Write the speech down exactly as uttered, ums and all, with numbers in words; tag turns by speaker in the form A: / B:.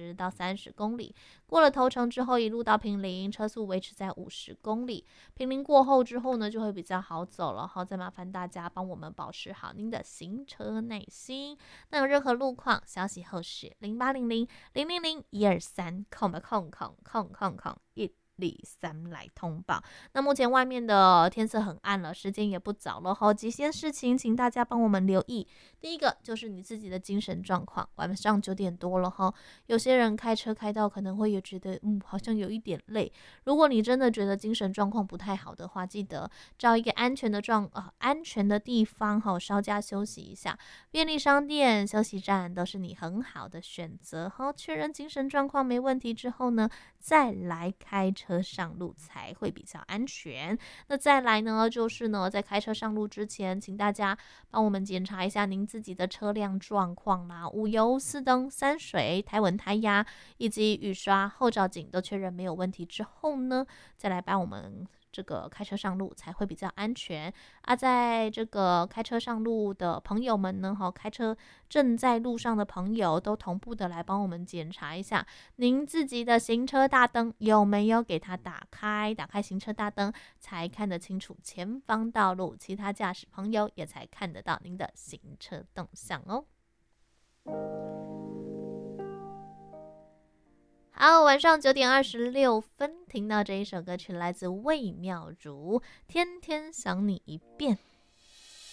A: 十到三十公里。过了头城之后，一路到坪林，车速维持在五十公里。坪林过后之后呢，就会比较好走了。好，再麻烦大家帮我们保持好您的行车耐心。那有任何路况消息后是零八零零零零零一二三空吧空空空空空一。李三来通报。那目前外面的天色很暗了，时间也不早了哈。几件事情，请大家帮我们留意。第一个就是你自己的精神状况，晚上九点多了哈，有些人开车开到可能会有觉得，嗯，好像有一点累。如果你真的觉得精神状况不太好的话，记得找一个安全的状呃安全的地方哈，稍加休息一下。便利商店、休息站都是你很好的选择哈。确认精神状况没问题之后呢，再来开车上路才会比较安全。那再来呢，就是呢，在开车上路之前，请大家帮我们检查一下您自己的车辆状况啦，五油、四灯、三水、胎纹、胎压以及雨刷、后照镜都确认没有问题之后呢，再来帮我们这个开车上路才会比较安全啊。在这个开车上路的朋友们呢，哈，开车正在路上的朋友都同步的来帮我们检查一下您自己的行车大灯有没有给它打开，打开行车大灯才看得清楚前方道路，其他驾驶朋友也才看得到您的行车动向哦。好，晚上九点二十六分，听到这一首歌曲来自魏妙如，《天天想你一遍》。